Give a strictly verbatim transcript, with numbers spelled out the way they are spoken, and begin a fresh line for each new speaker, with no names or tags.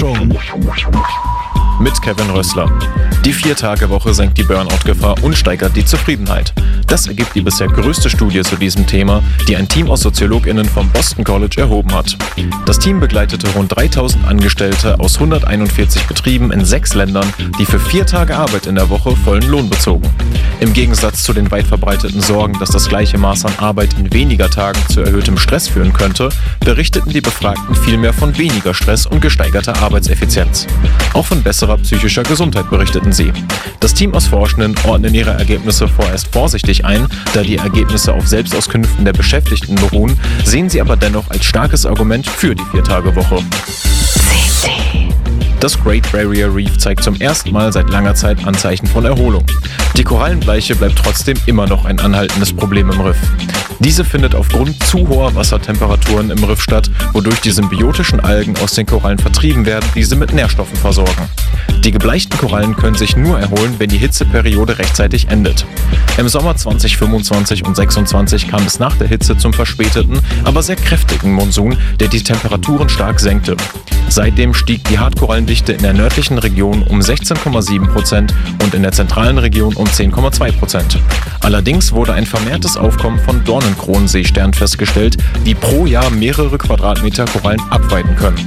Forschung mit Kevin Rössler. Die Vier-Tage-Woche senkt die Burnout-Gefahr und steigert die Zufriedenheit. Das ergibt die bisher größte Studie zu diesem Thema, die ein Team aus SoziologInnen vom Boston College erhoben hat. Das Team begleitete rund dreitausend Angestellte aus hunderteinundvierzig Betrieben in sechs Ländern, die für vier Tage Arbeit in der Woche vollen Lohn bezogen. Im Gegensatz zu den weit verbreiteten Sorgen, dass das gleiche Maß an Arbeit in weniger Tagen zu erhöhtem Stress führen könnte, berichteten die Befragten vielmehr von weniger Stress und gesteigerter Arbeitseffizienz. Auch von besserer psychischer Gesundheit berichteten sie. Das Team aus Forschenden ordnen ihre Ergebnisse vorerst vorsichtig ein, da die Ergebnisse auf Selbstauskünften der Beschäftigten beruhen, sehen sie aber dennoch als starkes Argument für die Vier-Tage-Woche. Das Great Barrier Reef zeigt zum ersten Mal seit langer Zeit Anzeichen von Erholung. Die Korallenbleiche bleibt trotzdem immer noch ein anhaltendes Problem im Riff. Diese findet aufgrund zu hoher Wassertemperaturen im Riff statt, wodurch die symbiotischen Algen aus den Korallen vertrieben werden, diese mit Nährstoffen versorgen. Die gebleichten Korallen können sich nur erholen, wenn die Hitzeperiode rechtzeitig endet. Im Sommer zwanzig fünfundzwanzig und sechsundzwanzig kam es nach der Hitze zum verspäteten, aber sehr kräftigen Monsun, der die Temperaturen stark senkte. Seitdem stieg die Hartkorallendichte in der nördlichen Region um sechzehn Komma sieben Prozent und in der zentralen Region um zehn Komma zwei Prozent. Allerdings wurde ein vermehrtes Aufkommen von Dornenkronenseesternen festgestellt, die pro Jahr mehrere Quadratmeter Korallen abweiden können.